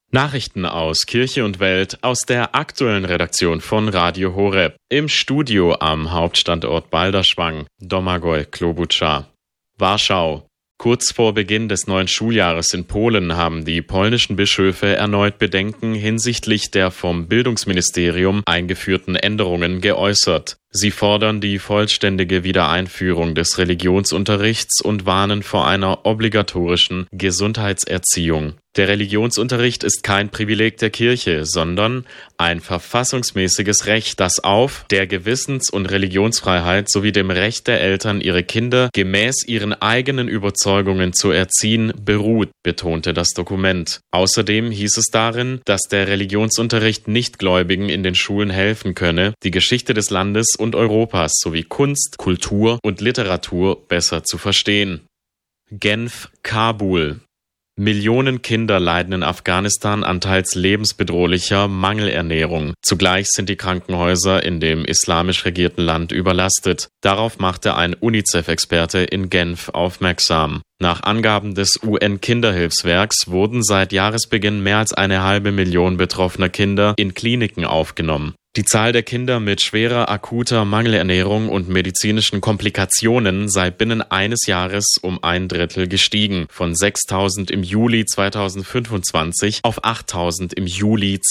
Nachrichten aus Kirche und Welt aus der aktuellen Redaktion von Radio Horeb. Im Studio am Hauptstandort Balderschwang, Domagoj Klobuchar. Warschau. Kurz vor Beginn des neuen Schuljahres in Polen haben die polnischen Bischöfe erneut Bedenken hinsichtlich der vom Bildungsministerium eingeführten Änderungen geäußert. Sie fordern die vollständige Wiedereinführung des Religionsunterrichts und warnen vor einer obligatorischen Gesundheitserziehung. Der Religionsunterricht ist kein Privileg der Kirche, sondern ein verfassungsmäßiges Recht, das auf der Gewissens- und Religionsfreiheit sowie dem Recht der Eltern, ihre Kinder gemäß ihren eigenen Überzeugungen zu erziehen, beruht, betonte das Dokument. Außerdem hieß es darin, dass der Religionsunterricht Nichtgläubigen in den Schulen helfen könne, die Geschichte des Landes und Europas sowie Kunst, Kultur und Literatur besser zu verstehen. Genf, Kabul. Millionen Kinder leiden in Afghanistan an teils lebensbedrohlicher Mangelernährung. Zugleich sind die Krankenhäuser in dem islamisch regierten Land überlastet. Darauf machte ein UNICEF-Experte in Genf aufmerksam. Nach Angaben des UN-Kinderhilfswerks wurden seit Jahresbeginn mehr als 1,5 Million betroffener Kinder in Kliniken aufgenommen. Die Zahl der Kinder mit schwerer akuter Mangelernährung und medizinischen Komplikationen sei binnen eines Jahres um 1/3 gestiegen, von 6.000 im Juli 2025 auf 8.000 im Juli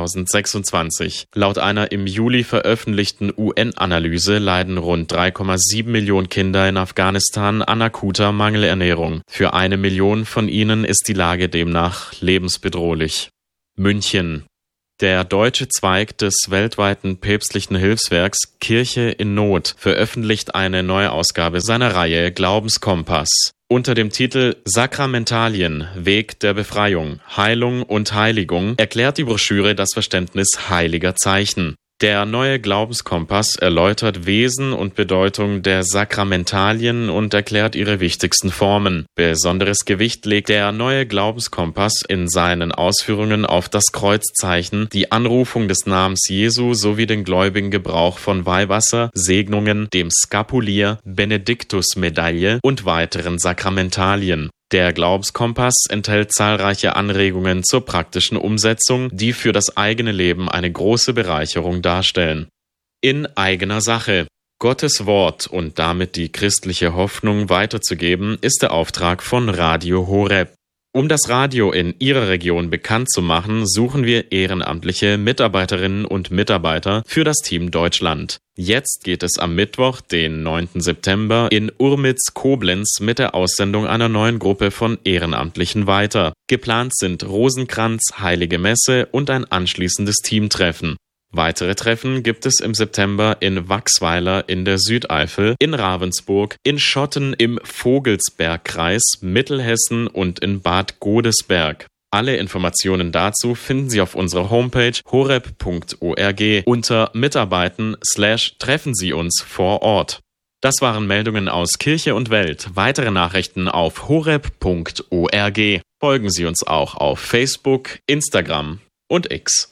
2026. Laut einer im Juli veröffentlichten UN-Analyse leiden rund 3,7 Millionen Kinder in Afghanistan an akuter Mangelernährung. Für 1 Million von ihnen ist die Lage demnach lebensbedrohlich. München. Der deutsche Zweig des weltweiten päpstlichen Hilfswerks Kirche in Not veröffentlicht eine neue Ausgabe seiner Reihe Glaubenskompass. Unter dem Titel Sakramentalien, Weg der Befreiung, Heilung und Heiligung erklärt die Broschüre das Verständnis heiliger Zeichen. Der neue Glaubenskompass erläutert Wesen und Bedeutung der Sakramentalien und erklärt ihre wichtigsten Formen. Besonderes Gewicht legt der neue Glaubenskompass in seinen Ausführungen auf das Kreuzzeichen, die Anrufung des Namens Jesu sowie den gläubigen Gebrauch von Weihwasser, Segnungen, dem Skapulier, Benediktusmedaille und weiteren Sakramentalien. Der Glaubenskompass enthält zahlreiche Anregungen zur praktischen Umsetzung, die für das eigene Leben eine große Bereicherung darstellen. In eigener Sache. Gottes Wort und damit die christliche Hoffnung weiterzugeben, ist der Auftrag von Radio Horeb. Um das Radio in Ihrer Region bekannt zu machen, suchen wir ehrenamtliche Mitarbeiterinnen und Mitarbeiter für das Team Deutschland. Jetzt geht es am Mittwoch, den 9. September, in Urmitz-Koblenz mit der Aussendung einer neuen Gruppe von Ehrenamtlichen weiter. Geplant sind Rosenkranz, Heilige Messe und ein anschließendes Teamtreffen. Weitere Treffen gibt es im September in Wachsweiler in der Südeifel, in Ravensburg, in Schotten im Vogelsbergkreis, Mittelhessen und in Bad Godesberg. Alle Informationen dazu finden Sie auf unserer Homepage horeb.org unter Mitarbeiten/treffen Sie uns vor Ort. Das waren Meldungen aus Kirche und Welt. Weitere Nachrichten auf horeb.org. Folgen Sie uns auch auf Facebook, Instagram und X.